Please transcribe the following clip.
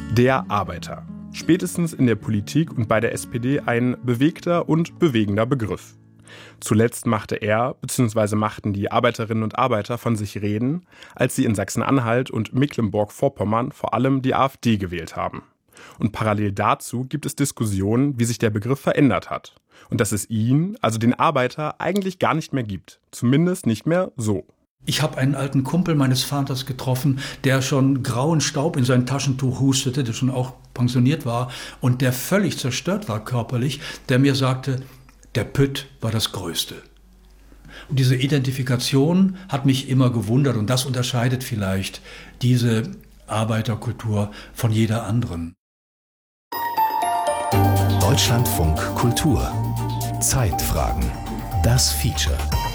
Der Arbeiter. Spätestens in der Politik und bei der SPD ein bewegter und bewegender Begriff. Zuletzt machte er bzw. machten die Arbeiterinnen und Arbeiter von sich reden, als sie in Sachsen-Anhalt und Mecklenburg-Vorpommern vor allem die AfD gewählt haben. Und parallel dazu gibt es Diskussionen, wie sich der Begriff verändert hat. Und dass es ihn, also den Arbeiter, eigentlich gar nicht mehr gibt. Zumindest nicht mehr so. Ich habe einen alten Kumpel meines Vaters getroffen, der schon grauen Staub in sein Taschentuch hustete, der schon auch pensioniert war und der völlig zerstört war körperlich, der mir sagte, der Pütt war das Größte. Und diese Identifikation hat mich immer gewundert und das unterscheidet vielleicht diese Arbeiterkultur von jeder anderen. Deutschlandfunk Kultur. Zeitfragen. Das Feature.